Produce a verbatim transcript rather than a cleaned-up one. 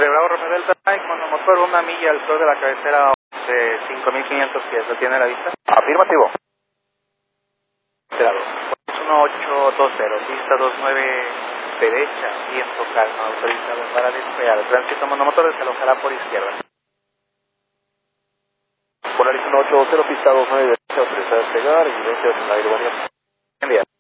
Bravo Romeo Delta Mike, monomotor, una milla al sur de la cabecera de cinco mil quinientos pies. ¿Lo tiene a la vista? Afirmativo. Bravo. uno ocho dos cero, pista dos nueve derecha, viento calma, autorizado para despegar. El tránsito monomotor se alojará por izquierda. Polaris uno ocho dos cero, pista dos nueve derecha, autorizado a despegar, evidencia en el aire. Buen día.